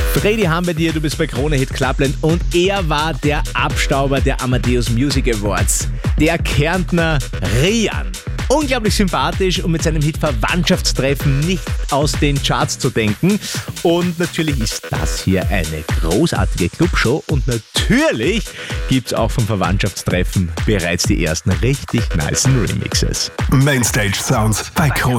Freddy haben wir dir, du bist bei Krone Hit Clubland und er war der Abstauber der Amadeus Music Awards, der Kärntner Rian. Unglaublich sympathisch und mit seinem Hit Verwandtschaftstreffen nicht aus den Charts zu denken. Und natürlich ist das hier eine großartige Clubshow und natürlich gibt's auch vom Verwandtschaftstreffen bereits die ersten richtig nicen Remixes. Mainstage Sounds bei Krone.